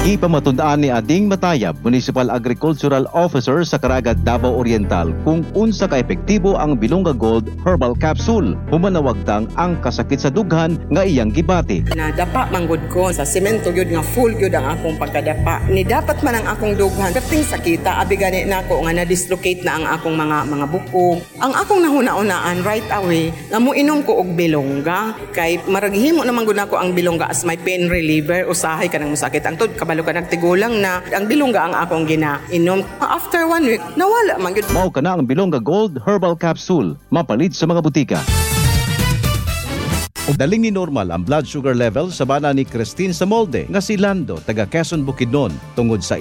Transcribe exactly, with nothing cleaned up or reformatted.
Ipamatundaan ni Ading Matayab, Municipal Agricultural Officer sa Caraga, Davao Oriental, kung unsa ka epektibo ang Bilonga Gold Herbal Capsule. Humanawagtang ang kasakit sa dughan nga iyang gibati. Nadapa manggod ko sa semento gyud nga full gyud ang akong pagkadapa. Ni dapat man ang akong dughan kating sakita abi gani nako nga na-dislocate na ang akong mga mga buko. Ang akong nahuna-unaan right away nga moinom ko og bilongga kay maraghimo naman gud nako ang bilongga as my pain reliever usahay kanang masakit ang tud kabalo ka nagtigulang na ang bilongga ang akong ginainom. After one week nawala man gyud. Mao kana ang Bilonga Gold Herbal Capsule, mapalit sa mga butika. Og daling ni normal ang blood sugar level sa bana ni Christine Samolde nga si Lando taga Quezon Bukidnon tungod sa